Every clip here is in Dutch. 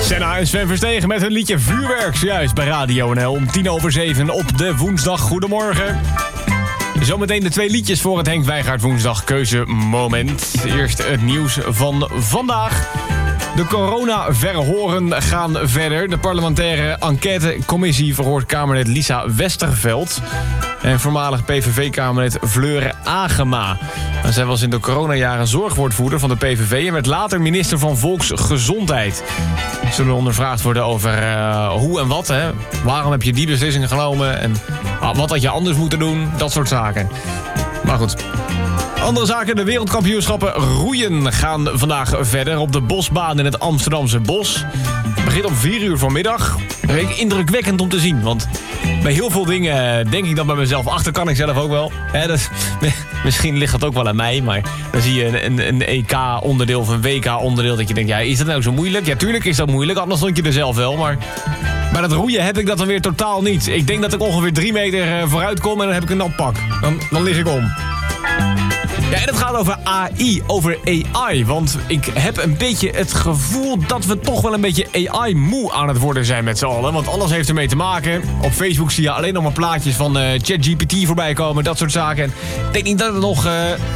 Senna en Sven Verstegen met hun liedje Vuurwerk. Zojuist bij Radio NL om 6:10 op de woensdag. Goedemorgen. Zometeen de 2 liedjes voor het Henk Wijngaard woensdag keuzemoment. Eerst het nieuws van vandaag. De coronaverhoren gaan verder. De parlementaire enquêtecommissie verhoort Kamerlid Lisa Westerveld en voormalig PVV-Kamerlid Fleur Agema. Zij was in de coronajaren zorgwoordvoerder van de PVV en werd later minister van Volksgezondheid. Ze zullen ondervraagd worden over hoe en wat. Hè? Waarom heb je die beslissing genomen? En wat had je anders moeten doen? Dat soort zaken. Maar goed. Andere zaken, de wereldkampioenschappen roeien gaan vandaag verder op de bosbaan in het Amsterdamse Bos. Het begint om 4 uur vanmiddag. Indrukwekkend om te zien, want bij heel veel dingen denk ik dan bij mezelf, ach, dat kan ik zelf ook wel. Misschien ligt dat ook wel aan mij, maar dan zie je een EK-onderdeel of een WK-onderdeel dat je denkt, ja, is dat nou zo moeilijk? Ja, tuurlijk is dat moeilijk, anders stond je er zelf wel, maar bij dat roeien heb ik dat dan weer totaal niet. Ik denk dat ik ongeveer 3 meter vooruit kom en dan heb ik een nat pak. Dan lig ik om. Ja, en het gaat over AI, over AI. Want ik heb een beetje het gevoel dat we toch wel een beetje AI-moe aan het worden zijn met z'n allen. Want alles heeft ermee te maken. Op Facebook zie je alleen nog maar plaatjes van ChatGPT voorbij komen, dat soort zaken. En ik denk niet dat het nog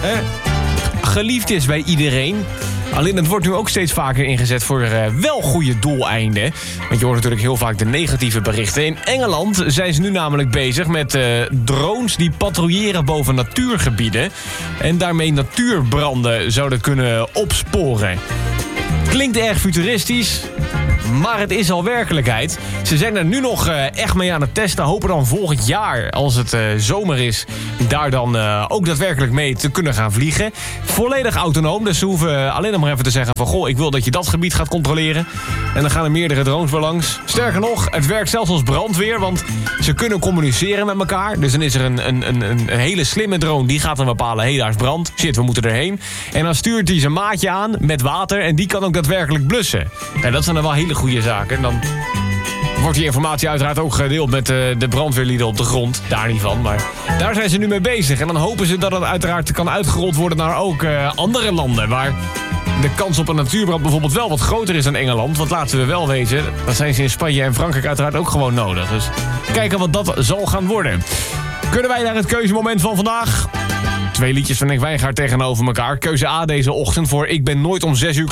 geliefd is bij iedereen. Alleen het wordt nu ook steeds vaker ingezet voor wel goede doeleinden. Want je hoort natuurlijk heel vaak de negatieve berichten. In Engeland zijn ze nu namelijk bezig met drones die patrouilleren boven natuurgebieden. En daarmee natuurbranden zouden kunnen opsporen. Klinkt erg futuristisch, maar het is al werkelijkheid. Ze zijn er nu nog echt mee aan het testen. Hopen dan volgend jaar, als het zomer is, daar dan ook daadwerkelijk mee te kunnen gaan vliegen. Volledig autonoom, dus ze hoeven alleen nog maar even te zeggen van, goh, ik wil dat je dat gebied gaat controleren. En dan gaan er meerdere drones wel langs. Sterker nog, het werkt zelfs als brandweer, want ze kunnen communiceren met elkaar. Dus dan is er een hele slimme drone, die gaat dan bepalen, hé, daar is brand. Shit, we moeten erheen. En dan stuurt hij zijn maatje aan met water en die kan ook daadwerkelijk blussen. En dat zijn dan wel hele goede zaken. Dan wordt die informatie uiteraard ook gedeeld met de brandweerlieden op de grond. Daar niet van, maar daar zijn ze nu mee bezig. En dan hopen ze dat het uiteraard kan uitgerold worden naar ook andere landen, waar de kans op een natuurbrand bijvoorbeeld wel wat groter is dan Engeland. Want laten we wel wezen, dat zijn ze in Spanje en Frankrijk uiteraard ook gewoon nodig. Dus kijken wat dat zal gaan worden. Kunnen wij naar het keuzemoment van vandaag? 2 liedjes van Henk Wijngaard tegenover elkaar. Keuze A deze ochtend voor Ik ben nooit om 6 uur